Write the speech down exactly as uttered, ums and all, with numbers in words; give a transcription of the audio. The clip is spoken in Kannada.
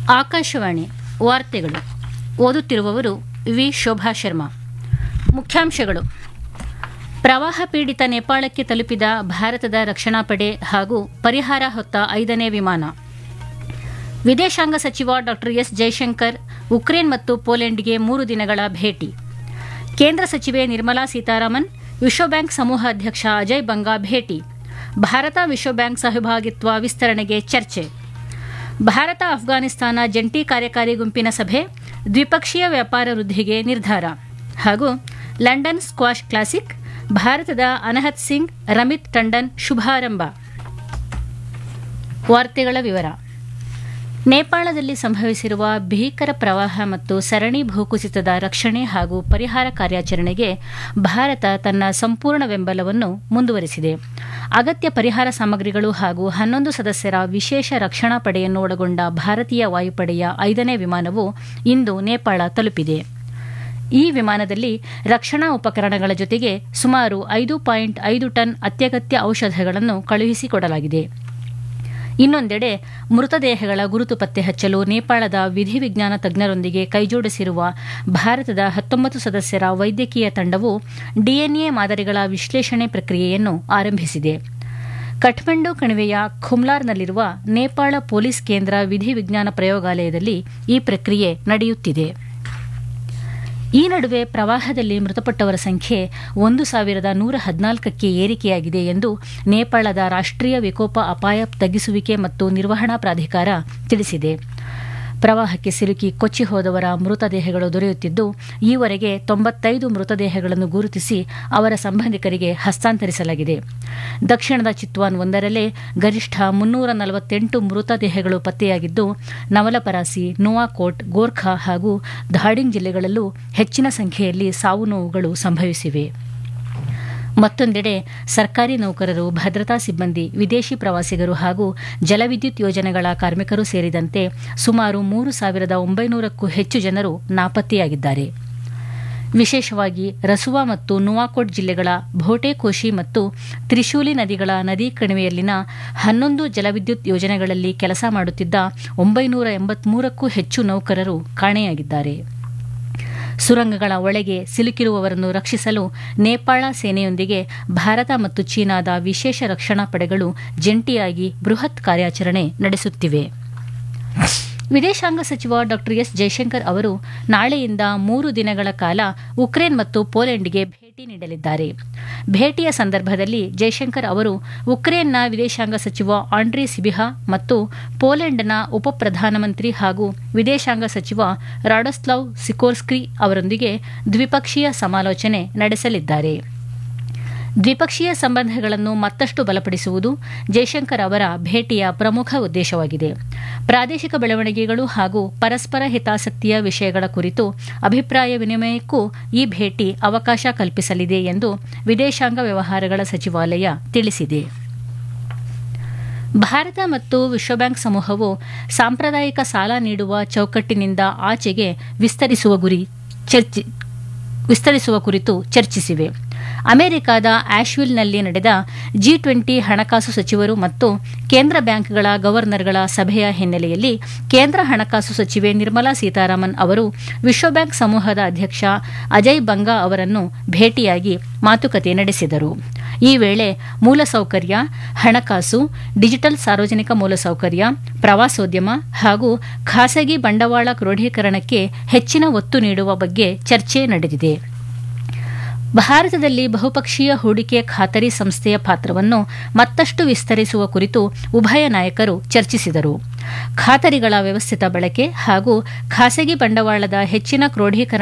ಆಕಾಶವಾಣಿ ವಾರ್ತೆಗಳು ಓದುತ್ತಿರುವವರು ವಿ ಶೋಭಾ ಶರ್ಮಾ. ಮುಖ್ಯಾಂಶಗಳು: ಪ್ರವಾಹ ಪೀಡಿತ ನೇಪಾಳಕ್ಕೆ ತಲುಪಿದ ಭಾರತದ ರಕ್ಷಣಾ ಪಡೆ ಹಾಗೂ ಪರಿಹಾರ ಹೊತ್ತ ಐದನೇ ವಿಮಾನ. ವಿದೇಶಾಂಗ ಸಚಿವ ಡಾ ಎಸ್ ಜೈಶಂಕರ್ ಉಕ್ರೇನ್ ಮತ್ತು ಪೋಲೆಂಡ್ಗೆ ಮೂರು ದಿನಗಳ ಭೇಟಿ. ಕೇಂದ್ರ ಸಚಿವೆ ನಿರ್ಮಲಾ ಸೀತಾರಾಮನ್ ವಿಶ್ವಬ್ಯಾಂಕ್ ಸಮೂಹ ಅಧ್ಯಕ್ಷ ಅಜಯ್ ಬಂಗಾ ಭೇಟಿ. ಭಾರತ ವಿಶ್ವಬ್ಯಾಂಕ್ ಸಹಭಾಗಿತ್ವ ವಿಸ್ತರಣೆಗೆ ಚರ್ಚೆ. ಭಾರತ ಅಫ್ಘಾನಿಸ್ತಾನ ಜಂಟಿ ಕಾರ್ಯಕಾರಿ ಗುಂಪಿನ ಸಭೆ, ದ್ವಿಪಕ್ಷೀಯ ವ್ಯಾಪಾರ ವೃದ್ಧಿಗೆ ನಿರ್ಧಾರ. ಹಾಗೂ ಲಂಡನ್ ಸ್ಕ್ವಾಷ್ ಕ್ಲಾಸಿಕ್, ಭಾರತದ ಅನಹತ್ ಸಿಂಗ್ ರಮಿತ್ ಟಂಡನ್ ಶುಭಾರಂಭ. ವಾರ್ತೆಗಳ ವಿವರ. ನೇಪಾಳದಲ್ಲಿ ಸಂಭವಿಸಿರುವ ಭೀಕರ ಪ್ರವಾಹ ಮತ್ತು ಸರಣಿ ಭೂಕುಸಿತದ ರಕ್ಷಣೆ ಹಾಗೂ ಪರಿಹಾರ ಕಾರ್ಯಾಚರಣೆಗೆ ಭಾರತ ತನ್ನ ಸಂಪೂರ್ಣ ಬೆಂಬಲವನ್ನು ಮುಂದುವರೆಸಿದೆ. ಅಗತ್ಯ ಪರಿಹಾರ ಸಾಮಗ್ರಿಗಳು ಹಾಗೂ ಹನ್ನೊಂದು ಸದಸ್ಯರ ವಿಶೇಷ ರಕ್ಷಣಾ ಪಡೆಯನ್ನು ಒಳಗೊಂಡ ಭಾರತೀಯ ವಾಯುಪಡೆಯ ಐದನೇ ವಿಮಾನವು ಇಂದು ನೇಪಾಳ ತಲುಪಿದೆ. ಈ ವಿಮಾನದಲ್ಲಿ ರಕ್ಷಣಾ ಉಪಕರಣಗಳ ಜೊತೆಗೆ ಸುಮಾರು ಐದು ಪಾಯಿಂಟ್ ಐದು ಟನ್ ಅತ್ಯಗತ್ಯ ಔಷಧಗಳನ್ನು ಕಳುಹಿಸಿಕೊಡಲಾಗಿದೆ. ಇನ್ನೊಂದೆಡೆ ಮೃತದೇಹಗಳ ಗುರುತು ಪತ್ತೆ ಹಚ್ಚಲು ನೇಪಾಳದ ವಿಧಿವಿಜ್ಞಾನ ತಜ್ಞರೊಂದಿಗೆ ಕೈಜೋಡಿಸಿರುವ ಭಾರತದ ಹತ್ತೊಂಬತ್ತು ಸದಸ್ಯರ ವೈದ್ಯಕೀಯ ತಂಡವು ಡಿಎನ್ಎ ಮಾದರಿಗಳ ವಿಶ್ಲೇಷಣೆ ಪ್ರಕ್ರಿಯೆಯನ್ನು ಆರಂಭಿಸಿದೆ. ಕಠ್ಮಂಡು ಕಣಿವೆಯ ಖುಮ್ಲಾರ್ನಲ್ಲಿರುವ ನೇಪಾಳ ಪೊಲೀಸ್ ಕೇಂದ್ರ ವಿಧಿವಿಜ್ಞಾನ ಪ್ರಯೋಗಾಲಯದಲ್ಲಿ ಈ ಪ್ರಕ್ರಿಯೆ ನಡೆಯುತ್ತಿದೆ. ಈ ನಡುವೆ ಪ್ರವಾಹದಲ್ಲಿ ಮೃತಪಟ್ಟವರ ಸಂಖ್ಯೆ ಒಂದು ಸಾವಿರದ ನೂರ ಹದಿನಾಲ್ಕಕ್ಕೆ ಏರಿಕೆಯಾಗಿದೆ ಎಂದು ನೇಪಾಳದ ರಾಷ್ಟ್ರೀಯ ವಿಕೋಪ ಅಪಾಯ ತಗ್ಗಿಸುವಿಕೆ ಮತ್ತು ನಿರ್ವಹಣಾ ಪ್ರಾಧಿಕಾರ ತಿಳಿಸಿದೆ. ಪ್ರವಾಹಕ್ಕೆ ಸಿಲುಕಿ ಕೊಚ್ಚಿ ಹೋದವರ ಮೃತದೇಹಗಳು ದೊರೆಯುತ್ತಿದ್ದು, ಈವರೆಗೆ ತೊಂಬತ್ತೈದು ಮೃತದೇಹಗಳನ್ನು ಗುರುತಿಸಿ ಅವರ ಸಂಬಂಧಿಕರಿಗೆ ಹಸ್ತಾಂತರಿಸಲಾಗಿದೆ. ದಕ್ಷಿಣದ ಚಿತ್ವಾನ್ ಒಂದರಲ್ಲೇ ಗರಿಷ್ಠ ಮುನ್ನೂರ ನಲವತ್ತೆಂಟು ಮೃತದೇಹಗಳು ಪತ್ತೆಯಾಗಿದ್ದು, ನವಲಪರಾಸಿ, ನುವಾಕೋಟ್, ಗೋರ್ಖಾ ಹಾಗೂ ಧಾಡಿಂಗ್ ಜಿಲ್ಲೆಗಳಲ್ಲೂ ಹೆಚ್ಚಿನ ಸಂಖ್ಯೆಯಲ್ಲಿ ಸಾವು ನೋವುಗಳು ಸಂಭವಿಸಿವೆ. ಮತ್ತೊಂದೆಡೆ ಸರ್ಕಾರಿ ನೌಕರರು, ಭದ್ರತಾ ಸಿಬ್ಬಂದಿ, ವಿದೇಶಿ ಪ್ರವಾಸಿಗರು ಹಾಗೂ ಜಲವಿದ್ಯುತ್ ಯೋಜನೆಗಳ ಕಾರ್ಮಿಕರು ಸೇರಿದಂತೆ ಸುಮಾರು ಮೂರು ಸಾವಿರದ ಒಂಬೈನೂರಕ್ಕೂ ಹೆಚ್ಚು ಜನರು ನಾಪತ್ತೆಯಾಗಿದ್ದಾರೆ. ವಿಶೇಷವಾಗಿ ರಸುವಾ ಮತ್ತು ನುವಾಕೋಟ್ ಜಿಲ್ಲೆಗಳ ಭೋಟೆಕೋಶಿ ಮತ್ತು ತ್ರಿಶೂಲಿ ನದಿಗಳ ನದಿ ಕಣಿವೆಯಲ್ಲಿನ ಹನ್ನೊಂದು ಜಲವಿದ್ಯುತ್ ಯೋಜನೆಗಳಲ್ಲಿ ಕೆಲಸ ಮಾಡುತ್ತಿದ್ದ ಒಂಬೈನೂರ ಎಂಬತ್ಮೂರಕ್ಕೂ ಹೆಚ್ಚು ನೌಕರರು ಕಾಣೆಯಾಗಿದ್ದಾರೆ. ಸುರಂಗಗಳ ಒಳಗೆ ಸಿಲುಕಿರುವವರನ್ನು ರಕ್ಷಿಸಲು ನೇಪಾಳ ಸೇನೆಯೊಂದಿಗೆ ಭಾರತ ಮತ್ತು ಚೀನಾದ ವಿಶೇಷ ರಕ್ಷಣಾ ಪಡೆಗಳು ಜಂಟಿಯಾಗಿ ಬೃಹತ್ ಕಾರ್ಯಾಚರಣೆ ನಡೆಸುತ್ತಿವೆ. ವಿದೇಶಾಂಗ ಸಚಿವ ಡಾ ಎಸ್ ಜೈಶಂಕರ್ ಅವರು ನಾಳೆಯಿಂದ ಮೂರು ದಿನಗಳ ಕಾಲ ಉಕ್ರೇನ್ ಮತ್ತು ಪೋಲೆಂಡ್ಗೆ ಭೇಟಿ ನೀಡಲಿದ್ದಾರೆ. ಭೇಟಿಯ ಸಂದರ್ಭದಲ್ಲಿ ಜೈಶಂಕರ್ ಅವರು ಉಕ್ರೇನ್ನ ವಿದೇಶಾಂಗ ಸಚಿವ ಆಂಡ್ರಿ ಸಿಬಿಹಾ ಮತ್ತು ಪೋಲೆಂಡ್ನ ಉಪ ಪ್ರಧಾನಮಂತ್ರಿ ಹಾಗೂ ವಿದೇಶಾಂಗ ಸಚಿವ ರಾಡೋಸ್ಲಾವ್ ಸಿಕೋರ್ಸ್ಕಿ ಅವರೊಂದಿಗೆ ದ್ವಿಪಕ್ಷೀಯ ಸಮಾಲೋಚನೆ ನಡೆಸಲಿದ್ದಾರೆ. ದ್ವಿಪಕ್ಷೀಯ ಸಂಬಂಧಗಳನ್ನು ಮತ್ತಷ್ಟು ಬಲಪಡಿಸುವುದು ಜೈಶಂಕರ್ ಅವರ ಭೇಟಿಯ ಪ್ರಮುಖ ಉದ್ದೇಶವಾಗಿದೆ. ಪ್ರಾದೇಶಿಕ ಬೆಳವಣಿಗೆಗಳು ಹಾಗೂ ಪರಸ್ಪರ ಹಿತಾಸಕ್ತಿಯ ವಿಷಯಗಳ ಕುರಿತು ಅಭಿಪ್ರಾಯ ವಿನಿಮಯಕ್ಕೂ ಈ ಭೇಟಿ ಅವಕಾಶ ಕಲ್ಪಿಸಲಿದೆ ಎಂದು ವಿದೇಶಾಂಗ ವ್ಯವಹಾರಗಳ ಸಚಿವಾಲಯ ತಿಳಿಸಿದೆ. ಭಾರತ ಮತ್ತು ವಿಶ್ವಬ್ಯಾಂಕ್ ಸಮೂಹವು ಸಾಂಪ್ರದಾಯಿಕ ಸಾಲ ನೀಡುವ ಚೌಕಟ್ಟಿನಿಂದ ಆಚೆಗೆ ವಿಸ್ತರಿಸುವ ಗುರಿ ಚರ್ಚಿ ವಿಸ್ತರಿಸುವ ಕುರಿತು ಚರ್ಚಿಸಿವೆ. ಅಮೆರಿಕದ ಆಶ್ವಿಲ್ನಲ್ಲಿ ನಡೆದ ಜಿ ಟ್ವೆಂಟಿ ಹಣಕಾಸು ಸಚಿವರು ಮತ್ತು ಕೇಂದ್ರ ಬ್ಯಾಂಕ್ಗಳ ಗವರ್ನರ್ಗಳ ಸಭೆಯ ಹಿನ್ನೆಲೆಯಲ್ಲಿ ಕೇಂದ್ರ ಹಣಕಾಸು ಸಚಿವೆ ನಿರ್ಮಲಾ ಸೀತಾರಾಮನ್ ಅವರು ವಿಶ್ವಬ್ಯಾಂಕ್ ಸಮೂಹದ ಅಧ್ಯಕ್ಷ ಅಜಯ್ ಬಂಗಾ ಅವರನ್ನು ಭೇಟಿಯಾಗಿ ಮಾತುಕತೆ ನಡೆಸಿದರು. ಈ ವೇಳೆ ಮೂಲಸೌಕರ್ಯ, ಹಣಕಾಸು, ಡಿಜಿಟಲ್ ಸಾರ್ವಜನಿಕ ಮೂಲಸೌಕರ್ಯ, ಪ್ರವಾಸೋದ್ಯಮ ಹಾಗೂ ಖಾಸಗಿ ಬಂಡವಾಳ ಕ್ರೋಢೀಕರಣಕ್ಕೆ ಹೆಚ್ಚಿನ ಒತ್ತು ನೀಡುವ ಬಗ್ಗೆ ಚರ್ಚೆ ನಡೆದಿದೆ. ಭಾರತದಲ್ಲಿ ಬಹುಪಕ್ಷೀಯ ಹೂಡಿಕೆ ಖಾತರಿ ಸಂಸ್ಥೆಯ ಪಾತ್ರವನ್ನು ಮತ್ತಷ್ಟು ವಿಸ್ತರಿಸುವ ಕುರಿತು ಉಭಯ ನಾಯಕರು ಚರ್ಚಿಸಿದರು. ಖಾತರಿಗಳ ವ್ಯವಸ್ಥಿತ ಬಳಕೆ ಹಾಗೂ ಖಾಸಗಿ ಬಂಡವಾಳದ ಹೆಚ್ಚಿನ ಕ್ರೋಢೀಕರಣ